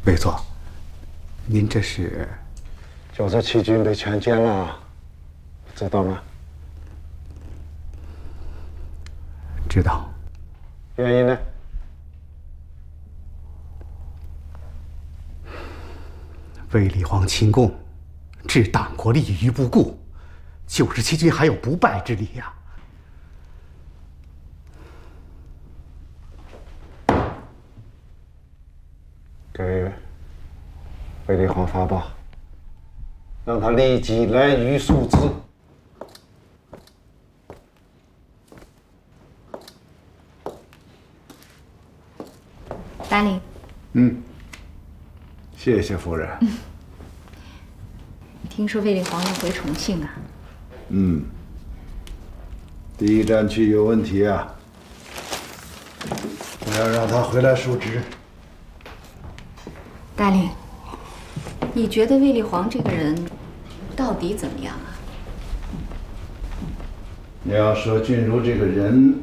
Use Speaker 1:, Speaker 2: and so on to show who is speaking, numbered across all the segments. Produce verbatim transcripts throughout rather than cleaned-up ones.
Speaker 1: 没错，您这是
Speaker 2: 就是齐军被强奸了，知道吗？
Speaker 1: 知道。
Speaker 2: 原因呢？
Speaker 1: 卫立煌亲共，置党国利益于不顾，就是齐军还有不败之理呀、
Speaker 2: 给卫立煌发报，让他立即来渝述职。
Speaker 3: 达令，
Speaker 4: 嗯，谢谢夫人。
Speaker 3: 嗯、听说卫立煌要回重庆啊？
Speaker 4: 嗯，第一战区有问题啊，我要让他回来述职。
Speaker 3: 达令，你觉得卫立煌这个人到底怎么样啊？
Speaker 4: 你要说俊如这个人，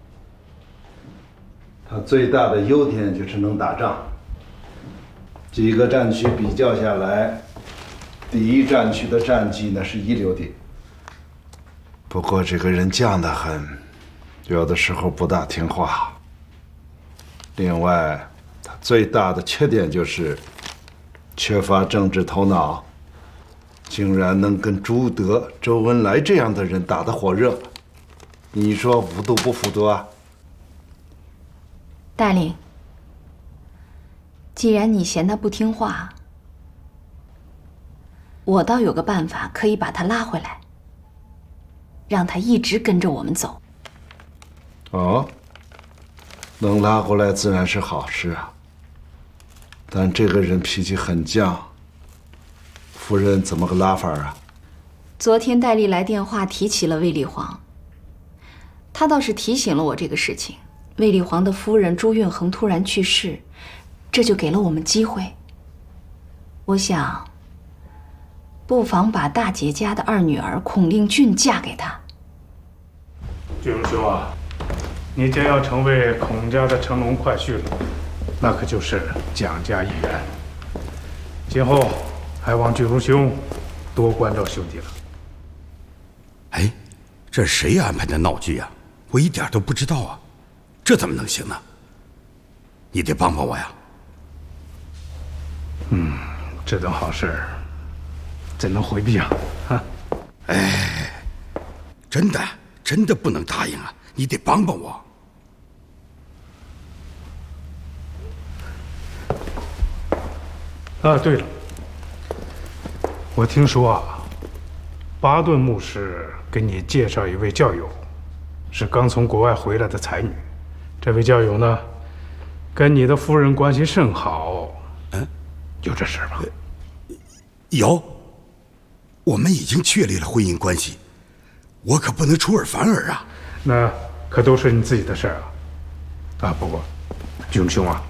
Speaker 4: 他最大的优点就是能打仗。几个战区比较下来，第一战区的战绩那是一流的。不过这个人犟得很，有的时候不大听话。另外，他最大的缺点就是缺乏政治头脑，竟然能跟朱德、周恩来这样的人打得火热。你说服都不服毒啊？
Speaker 3: 大令，既然你嫌他不听话，我倒有个办法可以把他拉回来，让他一直跟着我们走。
Speaker 4: 哦，能拉回来自然是好事啊。但这个人脾气很犟，夫人怎么个拉法啊？
Speaker 3: 昨天戴笠来电话提起了卫立煌，他倒是提醒了我这个事情。卫立煌的夫人朱运衡突然去世，这就给了我们机会。我想，不妨把大姐家的二女儿孔令俊嫁给他。
Speaker 5: 俊荣兄啊，你将要成为孔家的乘龙快婿了，那可就是蒋家一员。今后还望俊荣兄多关照兄弟了。
Speaker 6: 哎，这是谁安排的闹剧啊？我一点都不知道啊，这怎么能行呢？你得帮帮我呀！
Speaker 5: 嗯，这等好事怎能回避啊？哈！
Speaker 6: 哎，真的真的不能答应啊！你得帮帮我。
Speaker 5: 啊，对了，我听说啊，巴顿牧师给你介绍一位教友，是刚从国外回来的才女。这位教友呢，跟你的夫人关系甚好。
Speaker 6: 嗯，
Speaker 5: 有这事吧？
Speaker 6: 有，我们已经确立了婚姻关系，我可不能出尔反尔啊！
Speaker 5: 那可都是你自己的事儿啊！啊，不过，俊兄啊。